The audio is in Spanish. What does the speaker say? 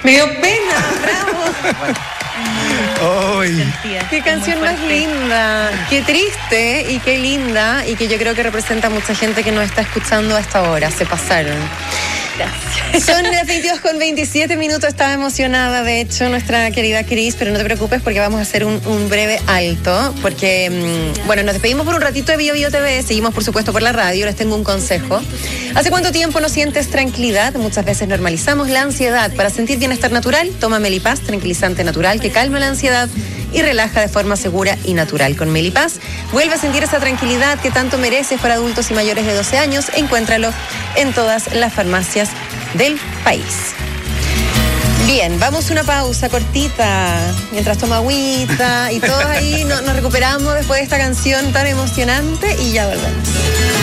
Me dio pena, bravo. ¡Ay! Qué canción más linda, qué triste y qué linda, y que yo creo que representa a mucha gente que nos está escuchando a esta hora. Se pasaron. Gracias. Son las 22:27. Estaba emocionada, de hecho, nuestra querida Cris, pero no te preocupes porque vamos a hacer un breve alto, porque, bueno, nos despedimos por un ratito de Bio Bio TV, seguimos por supuesto por la radio. Les tengo un consejo. ¿Hace cuánto tiempo no sientes tranquilidad? Muchas veces normalizamos la ansiedad. Para sentir bienestar natural, toma Melipaz, tranquilizante natural que calma la ansiedad y relaja de forma segura y natural. Con Melipaz, vuelve a sentir esa tranquilidad que tanto mereces para adultos y mayores de 12 años. Encuéntralo en todas las farmacias del país. Bien, vamos a una pausa cortita, mientras toma agüita y todos ahí nos recuperamos después de esta canción tan emocionante y ya volvemos.